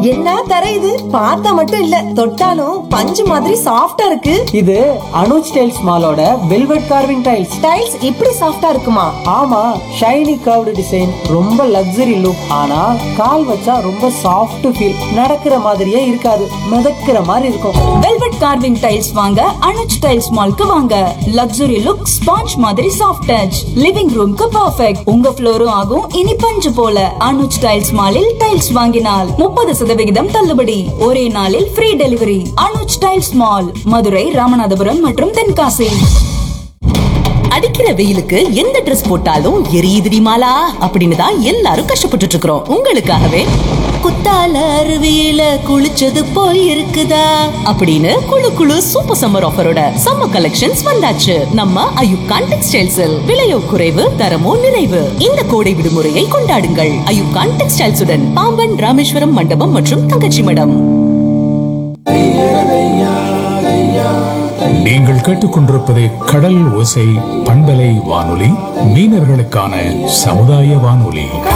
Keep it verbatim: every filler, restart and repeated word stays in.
என்ன தர இது? பார்த்தா மட்டும் இல்ல, தொட்டாலும் பஞ்சு மாதிரி சாஃப்டா இருக்கு. இது Anuj tiles மாலோட velvet carving tiles. Tiles இப்படி சாஃப்டா இருக்குமா? ஆமா, ஷைனி கர்வ்டு டிசைன், ரொம்ப லக்ஸரி லுக். ஆனா கால் வச்சா ரொம்ப சாஃப்ட் ஃபீல். நடக்கிற மாதிரியே இருக்காது, மிதக்கிற மாதிரி இருக்கும். வெல்வெட் கார்விங் டைல்ஸ் வாங்க அனுஜ் டைல்ஸ் மால்க்கு வாங்க. லக்ஸரி லுக், ஸ்பாஞ்ச் மாதிரி சாஃப்ட் டச், லிவிங் ரூம்க்கு பெர்ஃபெக்ட். உங்க ஃப்ளோரும் ஆகும் இனி பஞ்சு போல. அனுஜ் டைல்ஸ் மாலில் டைல்ஸ் வாங்கினால் முப்பது சதவிகிதம் தள்ளுபடி. ஒரே நாளில் free delivery. Anuj tiles mall, Madurai, Ramanathapuram மற்றும் தென்காசி. அடிக்கிற வெயிலுக்கு எந்த ட்ரெஸ் போட்டாலும் எரியுதுடி மாலா அப்படின்னு தான் எல்லாரும் கஷ்டப்பட்டுட்டு இருக்கிறோம். உங்களுக்காகவே குத்தால அருவியில குளிச்சது போல் இருக்குதா அப்படின்னு குளு குளு சூப்பர் சம்மர் ஆஃபரோட சம்மர் கலெக்ஷன்ஸ் வந்தாச்சு நம்ம அயூப் கான் டெக்ஸ்டைல்ஸில். விலையோ குறைவு, தரமோ நிறைவு. இந்த கோடை விடுமுறையை கொண்டாடுங்கள் அயூப் கான் டெக்ஸ்டைல்ஸுடன். பாம்பன், ராமேஸ்வரம் மண்டபம் மற்றும் தங்கச்சி மடம். நீங்கள் கேட்டுக்கொண்டிருப்பது கடல் ஓசை பண்பலை வானொலி, மீனவர்களுக்கான சமுதாய வானொலி.